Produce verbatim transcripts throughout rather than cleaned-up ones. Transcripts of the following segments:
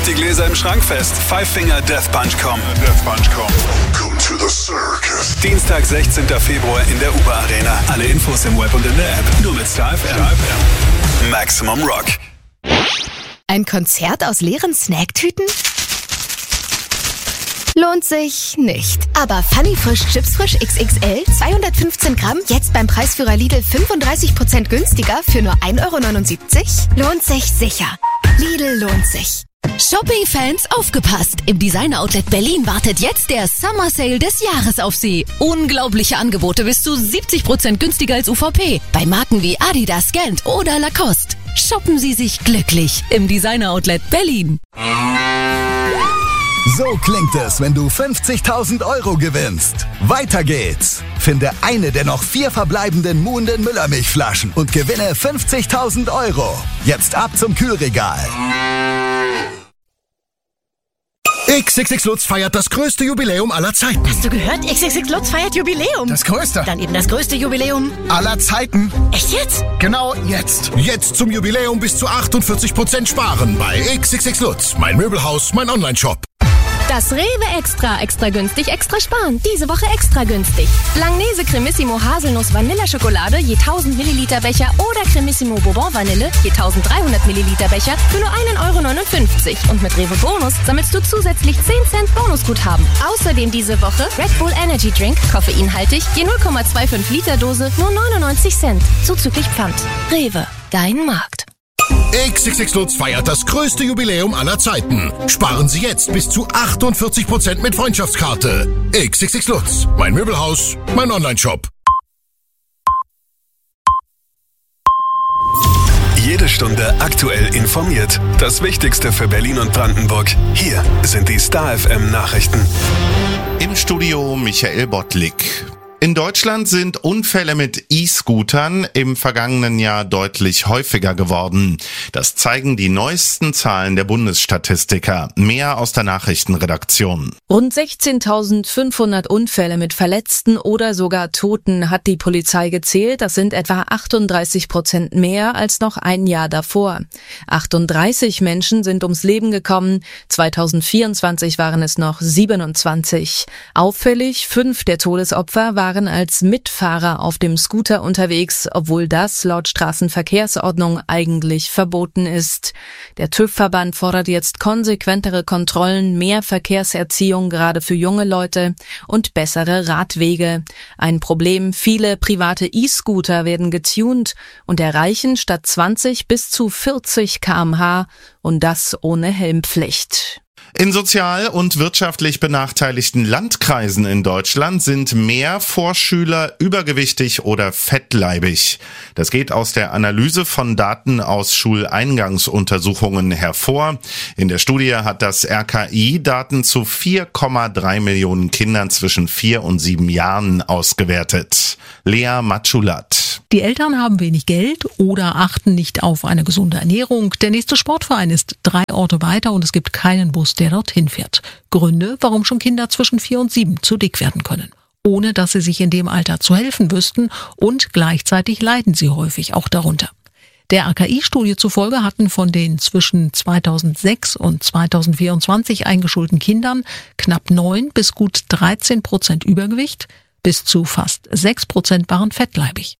Halt die Gläser im Schrank fest. Five Finger Death Punch kommen. Death Punch kommen. Welcome to the circus. Dienstag, sechzehnten Februar in der U B A Arena. Alle Infos im Web und in der App. Nur mit Star F M. Maximum Rock. Ein Konzert aus leeren Snacktüten? Lohnt sich nicht. Aber Funny Frisch Chips Frisch X X L, zweihundertfünfzehn Gramm, jetzt beim Preisführer Lidl fünfunddreißig Prozent günstiger für nur ein Euro neunundsiebzig? Lohnt sich sicher. Lidl lohnt sich. Shopping-Fans, aufgepasst! Im Designer-Outlet Berlin wartet jetzt der Summer Sale des Jahres auf Sie. Unglaubliche Angebote bis zu siebzig Prozent günstiger als U V P. Bei Marken wie Adidas, Gant oder Lacoste. Shoppen Sie sich glücklich im Designer-Outlet Berlin. So klingt es, wenn du fünfzigtausend Euro gewinnst. Weiter geht's. Finde eine der noch vier verbleibenden Muhnden Müllermilchflaschen und gewinne fünfzigtausend Euro. Jetzt ab zum Kühlregal. X X X Lutz feiert das größte Jubiläum aller Zeiten. Hast du gehört? X X X Lutz feiert Jubiläum. Das größte. Dann eben das größte Jubiläum aller Zeiten. Echt jetzt? Genau jetzt. Jetzt zum Jubiläum bis zu achtundvierzig Prozent sparen bei X X X Lutz. Mein Möbelhaus, mein Online-Shop. Das Rewe Extra, extra günstig, extra sparen. Diese Woche extra günstig. Langnese Cremissimo Haselnuss Vanilleschokolade je tausend Milliliter Becher oder Cremissimo Bourbon Vanille je eintausenddreihundert Milliliter Becher für nur ein Euro neunundfünfzig. Und mit Rewe Bonus sammelst du zusätzlich zehn Cent Bonusguthaben. Außerdem diese Woche Red Bull Energy Drink, koffeinhaltig, je null Komma fünfundzwanzig Liter Dose, nur neunundneunzig Cent. Zuzüglich Pfand. Rewe, dein Markt. X X X Lutz feiert das größte Jubiläum aller Zeiten. Sparen Sie jetzt bis zu achtundvierzig Prozent mit Freundschaftskarte. X X X Lutz, mein Möbelhaus, mein Online-Shop. Jede Stunde aktuell informiert. Das Wichtigste für Berlin und Brandenburg. Hier sind die Star F M Nachrichten. Im Studio Michael Bottlik. In Deutschland sind Unfälle mit E-Scootern im vergangenen Jahr deutlich häufiger geworden. Das zeigen die neuesten Zahlen der Bundesstatistiker. Mehr aus der Nachrichtenredaktion. Rund sechzehntausendfünfhundert Unfälle mit Verletzten oder sogar Toten hat die Polizei gezählt. Das sind etwa achtunddreißig Prozent mehr als noch ein Jahr davor. achtunddreißig Menschen sind ums Leben gekommen. zweitausendvierundzwanzig waren es noch siebenundzwanzig. Auffällig, fünf der Todesopfer waren als Mitfahrer auf dem Scooter unterwegs, obwohl das laut Straßenverkehrsordnung eigentlich verboten ist. Der TÜV-Verband fordert jetzt konsequentere Kontrollen, mehr Verkehrserziehung gerade für junge Leute und bessere Radwege. Ein Problem, viele private E-Scooter werden getuned und erreichen statt zwanzig bis zu vierzig Kilometer pro Stunde und das ohne Helmpflicht. In sozial und wirtschaftlich benachteiligten Landkreisen in Deutschland sind mehr Vorschüler übergewichtig oder fettleibig. Das geht aus der Analyse von Daten aus Schuleingangsuntersuchungen hervor. In der Studie hat das R K I Daten zu vier Komma drei Millionen Kindern zwischen vier und sieben Jahren ausgewertet. Lea Matschulat. Die Eltern haben wenig Geld oder achten nicht auf eine gesunde Ernährung. Der nächste Sportverein ist drei Orte weiter und es gibt keinen Bus, der dorthin fährt. Gründe, warum schon Kinder zwischen vier und sieben zu dick werden können. Ohne dass sie sich in dem Alter zu helfen wüssten und gleichzeitig leiden sie häufig auch darunter. Der R K I-Studie zufolge hatten von den zwischen zweitausendsechs und zweitausendvierundzwanzig eingeschulten Kindern knapp neun bis gut dreizehn Prozent Übergewicht, bis zu fast sechs Prozent waren fettleibig.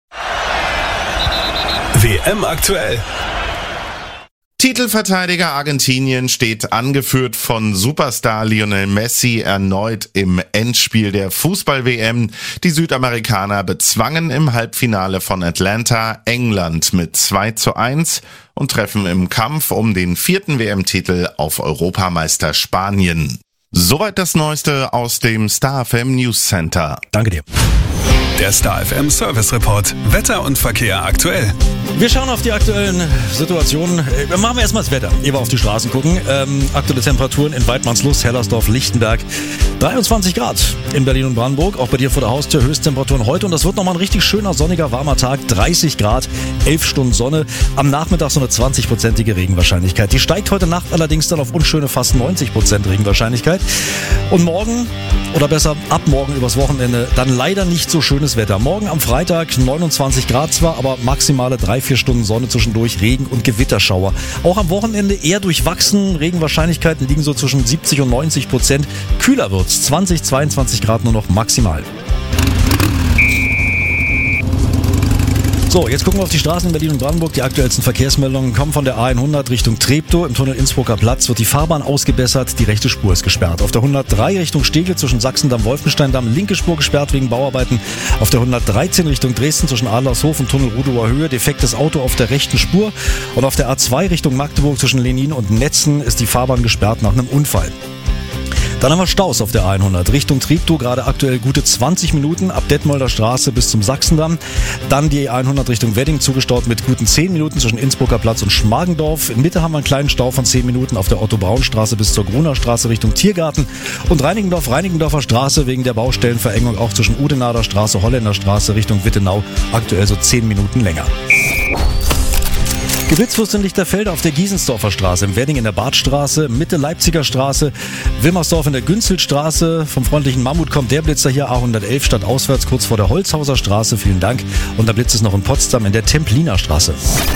W M aktuell. Titelverteidiger Argentinien steht angeführt von Superstar Lionel Messi erneut im Endspiel der Fußball-W M. Die Südamerikaner bezwangen im Halbfinale von Atlanta England mit zwei zu eins und treffen im Kampf um den vierten W M-Titel auf Europameister Spanien. Soweit das Neueste aus dem Star F M News Center. Danke dir. Der Star F M Service Report. Wetter und Verkehr aktuell. Wir schauen auf die aktuellen Situationen. Äh, machen wir erstmal das Wetter, ehe wir auf die Straßen gucken. Ähm, aktuelle Temperaturen in Weidmannslust, Hellersdorf, Lichtenberg. dreiundzwanzig Grad in Berlin und Brandenburg. Auch bei dir vor der Haustür Höchsttemperaturen heute. Und das wird nochmal ein richtig schöner, sonniger, warmer Tag. dreißig Grad, elf Stunden Sonne. Am Nachmittag so eine zwanzig prozentige Regenwahrscheinlichkeit. Die steigt heute Nacht allerdings dann auf unschöne fast neunzig Prozent Regenwahrscheinlichkeit. Und morgen, oder besser ab morgen übers Wochenende, dann leider nicht so schönes Wetter. Morgen am Freitag neunundzwanzig Grad zwar, aber maximale drei, vier Stunden Sonne zwischendurch, Regen und Gewitterschauer. Auch am Wochenende eher durchwachsen. Regenwahrscheinlichkeiten liegen so zwischen siebzig und neunzig Prozent. Kühler wird's. zwanzig, zweiundzwanzig Grad nur noch maximal. So, jetzt gucken wir auf die Straßen in Berlin und Brandenburg. Die aktuellsten Verkehrsmeldungen kommen von der A hundert Richtung Treptow. Im Tunnel Innsbrucker Platz wird die Fahrbahn ausgebessert. Die rechte Spur ist gesperrt. Auf der hundertdrei Richtung Steglitz zwischen Sachsendamm-Wolfensteindamm linke Spur gesperrt wegen Bauarbeiten. Auf der hundertdreizehn Richtung Dresden zwischen Adlershof und Tunnel Rudower Höhe defektes Auto auf der rechten Spur. Und auf der A zwei Richtung Magdeburg zwischen Lenin und Netzen ist die Fahrbahn gesperrt nach einem Unfall. Dann haben wir Staus auf der A hundert Richtung Treptow, gerade aktuell gute zwanzig Minuten ab Detmolder Straße bis zum Sachsendamm. Dann die A hundert Richtung Wedding zugestaut mit guten zehn Minuten zwischen Innsbrucker Platz und Schmargendorf. In Mitte haben wir einen kleinen Stau von zehn Minuten auf der Otto-Braun-Straße bis zur Gruner Straße Richtung Tiergarten. Und Reinickendorf-Reinickendorfer Straße wegen der Baustellenverengung auch zwischen Udenader Straße, Holländer Straße Richtung Wittenau aktuell so zehn Minuten länger. Geblitzt in Lichterfelde auf der Giesensdorfer Straße, im Wedding in der Badstraße, Mitte Leipziger Straße, Wilmersdorf in der Günzelstraße. Vom freundlichen Mammut kommt der Blitzer hier, A hundertelf stadtauswärts, kurz vor der Holzhauser Straße. Vielen Dank. Und der Blitz ist noch in Potsdam in der Templiner Straße.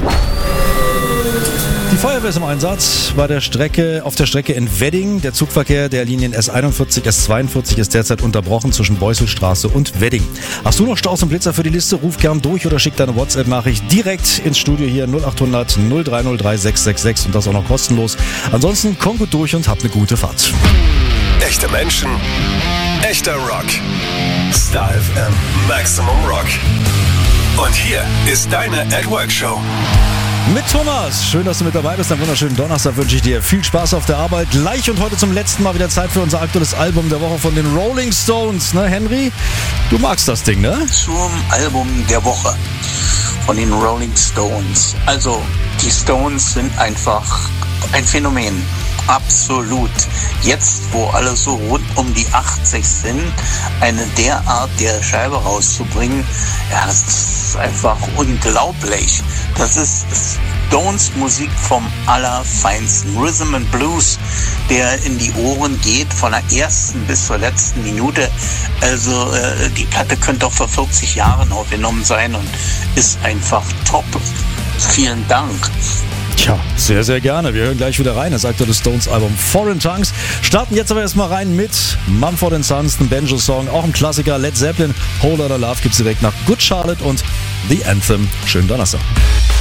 Die Feuerwehr ist im Einsatz bei der Strecke, auf der Strecke in Wedding. Der Zugverkehr der Linien S einundvierzig, S zweiundvierzig ist derzeit unterbrochen zwischen Beuselstraße und Wedding. Hast du noch Staus und Blitzer für die Liste? Ruf gern durch oder schick deine WhatsApp-Nachricht direkt ins Studio hier null acht hundert null drei null drei sechs sechs sechs und das auch noch kostenlos. Ansonsten komm gut durch und hab eine gute Fahrt. Echte Menschen, echter Rock. Star F M Maximum Rock. Und hier ist deine At Work Show. Mit Thomas. Schön, dass du mit dabei bist. Einen wunderschönen Donnerstag wünsche ich dir. Viel Spaß auf der Arbeit. Gleich und heute zum letzten Mal wieder Zeit für unser aktuelles Album der Woche von den Rolling Stones. Ne, Henry? Du magst das Ding, ne? Zum Album der Woche von den Rolling Stones. Also, die Stones sind einfach ein Phänomen. Absolut. Jetzt, wo alle so rund um die achtzig sind, eine derart der Scheibe rauszubringen, ja, das ist einfach unglaublich. Das ist Stones Musik vom Allerfeinsten. Rhythm and Blues, der in die Ohren geht, von der ersten bis zur letzten Minute. Also äh, die Platte könnte auch vor vierzig Jahren aufgenommen sein und ist einfach top. Vielen Dank. Tja, sehr, sehr gerne. Wir hören gleich wieder rein. Das aktuelle Stones-Album Foreign Tongues. Starten jetzt aber erstmal rein mit Mumford and Sons, ein Banjo-Song, auch ein Klassiker. Led Zeppelin, Whole Lotta Love gibt's direkt nach Good Charlotte und The Anthem. Schönen Donnerstag.